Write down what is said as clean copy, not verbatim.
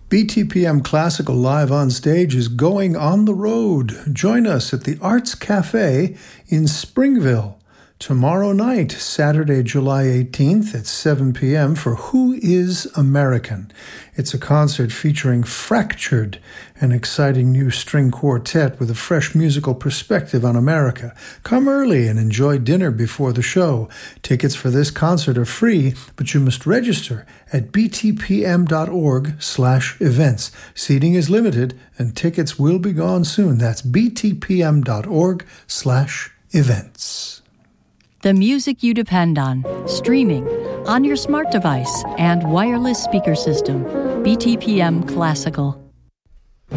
BTPM Classical Live on Stage is going on the road. Join us at the Arts Cafe in Springville tomorrow night, Saturday, July 18th at 7 p.m. for Who is American? It's a concert featuring Fractured, an exciting new string quartet with a fresh musical perspective on America. Come early and enjoy dinner before the show. Tickets for this concert are free, but you must register at btpm.org/events. Seating is limited and tickets will be gone soon. That's btpm.org/events. The music you depend on, streaming, on your smart device, and wireless speaker system. BTPM Classical.